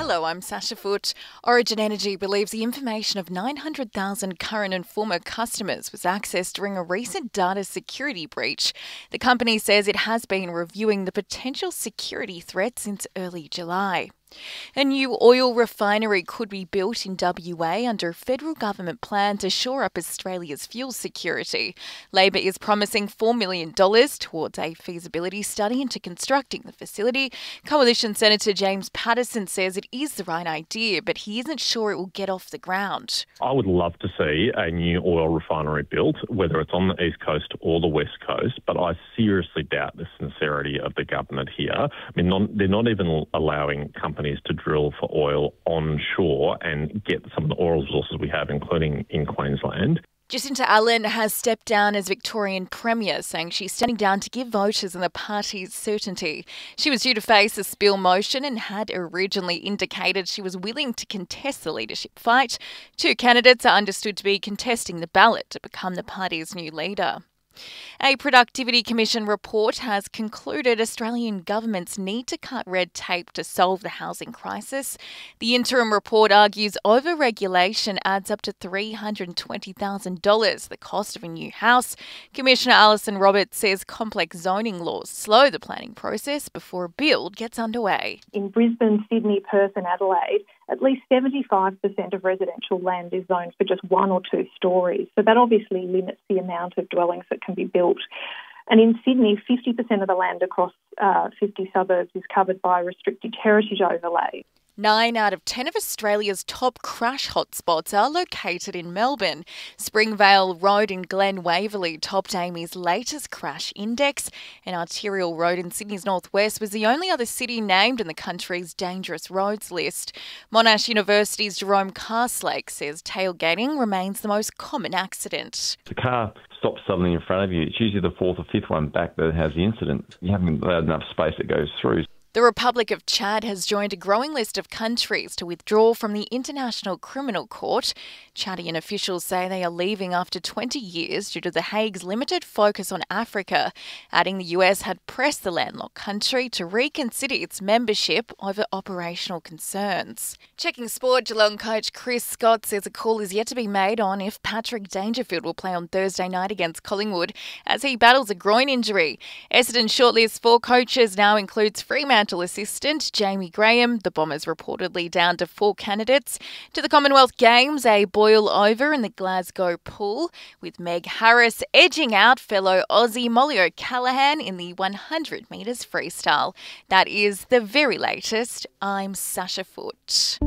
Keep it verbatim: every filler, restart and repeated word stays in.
Hello, I'm Sasha Foote. Origin Energy believes the information of nine hundred thousand current and former customers was accessed during a recent data security breach. The company says it has been reviewing the potential security threat since early July. A new oil refinery could be built in W A under a federal government plan to shore up Australia's fuel security. Labor is promising four million dollars towards a feasibility study into constructing the facility. Coalition Senator James Paterson says it is the right idea, but he isn't sure it will get off the ground. I would love to see a new oil refinery built, whether it's on the East Coast or the West Coast, but I seriously doubt the sincerity of the government here. I mean, non, they're not even allowing companies to drill for oil onshore and get some of the oil resources we have, including in Queensland. Jacinta Allan has stepped down as Victorian Premier, saying she's standing down to give voters and the party's certainty. She was due to face a spill motion and had originally indicated she was willing to contest the leadership fight. Two candidates are understood to be contesting the ballot to become the party's new leader. A Productivity Commission report has concluded Australian governments need to cut red tape to solve the housing crisis. The interim report argues over-regulation adds up to three hundred twenty thousand dollars, the cost of a new house. Commissioner Alison Roberts says complex zoning laws slow the planning process before a build gets underway. In Brisbane, Sydney, Perth and Adelaide, at least seventy-five percent of residential land is zoned for just one or two stories. So that obviously limits the amount of dwellings that can be built. And in Sydney, fifty percent of the land across uh, fifty suburbs is covered by restricted heritage overlay. Nine out of ten of Australia's top crash hotspots are located in Melbourne. Springvale Road in Glen Waverley topped Amy's latest crash index, and Arterial Road in Sydney's northwest was the only other city named in the country's dangerous roads list. Monash University's Jerome Carslake says tailgating remains the most common accident. The car stops suddenly in front of you. It's usually the fourth or fifth one back that has the incident. You haven't allowed enough space that goes through. The Republic of Chad has joined a growing list of countries to withdraw from the International Criminal Court. Chadian officials say they are leaving after twenty years due to The Hague's limited focus on Africa, adding the U S had pressed the landlocked country to reconsider its membership over operational concerns. Checking sport, Geelong coach Chris Scott says a call is yet to be made on if Patrick Dangerfield will play on Thursday night against Collingwood as he battles a groin injury. Essendon's shortlist for coaches now includes Fremantle assistant Jamie Graham. The Bombers reportedly down to four candidates. To the Commonwealth Games, a boil over in the Glasgow pool, with Meg Harris edging out fellow Aussie Molly O'Callaghan in the one hundred metres freestyle. That is the very latest. I'm Sasha Foote.